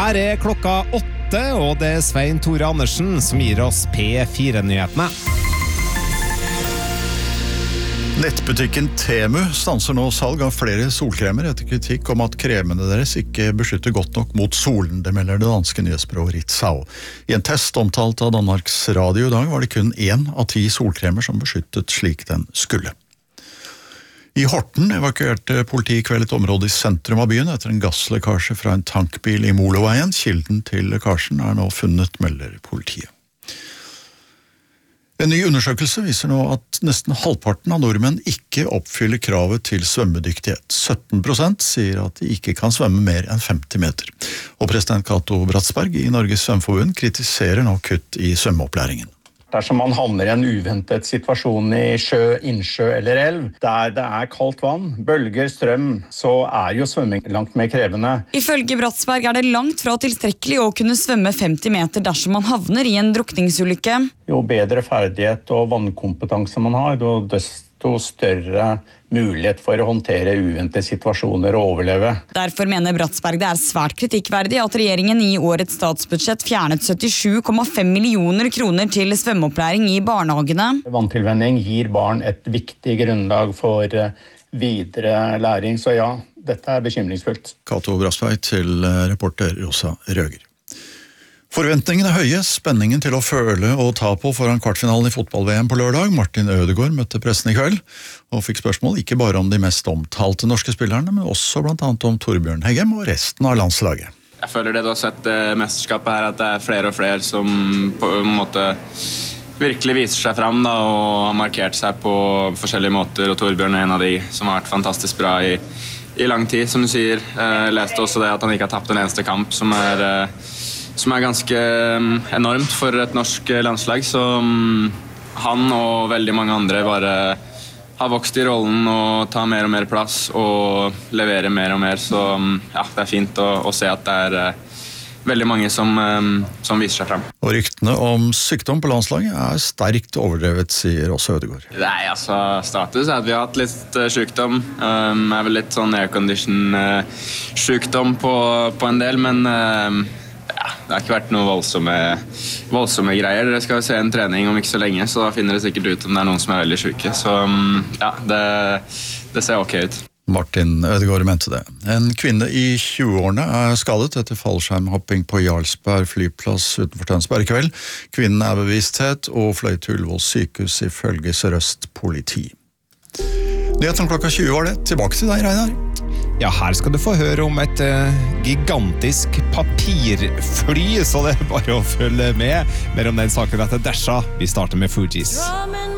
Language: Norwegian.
Her klokka 8, og det Svein Tore Andersen som gir oss P4-nyhetene. Nettbutikken Temu stanser nå salg av flere solkremer etter kritikk om at kremene deres ikke beskytter godt nok mot solen, det melder det danske nyhetsbyrået Ritzau. I en test omtalt av Danmarks Radio i dag var det kun 1 av 10 solkremer som beskyttet slik den skulle. I Horten evakuerte politi i kveld et område i sentrum av byen etter en gasslekkasje fra en tankbil i Moloveien. Kilden til lekkasjen nå funnet, melder politiet. En ny undersøkelse viser nå at nesten halvparten av nordmenn ikke oppfyller kravet til svømmedyktighet. 17% sier at de ikke kan svømme mer enn 50 meter. Og president Cato Bratsberg i Norges Svømmeforbund kritiserer nå kutt i svømmeopplæringen. Dersom man havner i en uventet situasjon i sjø, innsjø eller elv, der det kaldt vann, bølger, strøm, så jo svømming langt mer krevende. Ifølge Bratsberg det langt fra tilstrekkelig å kunne svømme 50 meter dersom man havner i en drukningsulykke. Jo bedre ferdighet og vannkompetanse man har, jo desto større mulighet for å håndtere uventede situasjoner og overleve. Derfor mener Bratsberg det svært kritikkverdig at regjeringen i årets statsbudsjett fjernet 77,5 millioner kroner til svømmeopplæring i barnehagene. Vanntilvenning gir barn et viktig grunnlag for videre læring, så ja, dette bekymringsfullt. Cato Bratsberg til reporter Rosa Røger. Forventningene høye, spenningen til å føle og ta på foran kvartfinalen i fotball-VM på lørdag. Martin Ødegaard møtte pressen i kveld og fikk spørsmål ikke bare om de mest omtalte norske spillerne, men også blant annet om Torbjørn Heggem og resten av landslaget. Jeg føler det du har sett mesterskapet at det flere og flere som på en måte virkelig viser seg frem da, og har markert seg på forskjellige måter, og Torbjørn en av de som har vært fantastisk bra i lang tid, som du sier. Jeg leste også det at han ikke har tapt en eneste kamp, som ganske enormt for et norsk landslag, så han og veldig mange andre bare har vokst i rollen og tar mer og mer plass og leverer mer og mer, så ja, det fint å se at det veldig mange som viser seg frem. Og ryktene om sykdom på landslaget sterkt overdrevet, sier også Ødegaard. Nei, altså status at vi har hatt litt sykdom, vel litt sånn aircondition-sykdom på en del, men det har ikke vært noe voldsomme greier. Dere skal jo se en trening om ikke så lenge, så da finner dere sikkert ut om det noen som veldig syke. Så ja, det ser ok ut. Martin Ødegaard mente det. En kvinne i 20-årene skadet etter fallskjermhopping på Jarlsberg flyplass utenfor Tønsberg i kveld. Kvinnen bevisthet og fløy til Ullevål sykehus ifølge Sør-Øst politi. Nyheten klokka 20 var det. Tilbake til deg, Reinar. Ja, her skal du få høre om et gigantisk papirfly, så det bare å følge med. Mer om den saken etter Dasha. Vi starter med Fugees.